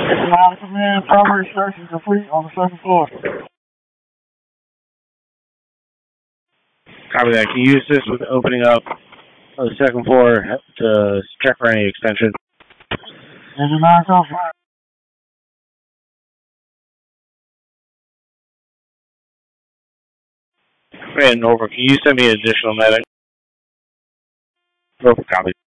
Command, primary extraction complete on the second floor. Copy that. Can you use this with opening up the second floor to check for any extension? Engine 9 so far. Man, Norfolk, can you send me an additional medic? Norfolk, copy.